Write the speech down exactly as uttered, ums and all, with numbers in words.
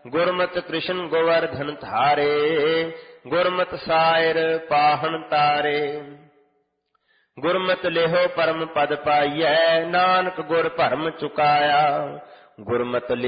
ਗੁਰਮਤਿ ਕ੍ਰਿਸ਼ਨ ਗੋਵਰਧਨ ਧਾਰੇ, ਗੁਰਮਤਿ ਸਾਇਰ ਪਾਹਣ ਤਾਰੇ। ਗੁਰਮਤਿ ਲਿਹੋ ਪਰਮ ਪਦ ਪਾਈਐ, ਨਾਨਕ ਗੁਰ ਭਰਮ ਚੁਕਾਇਆ। ਗੁਰਮਤਿ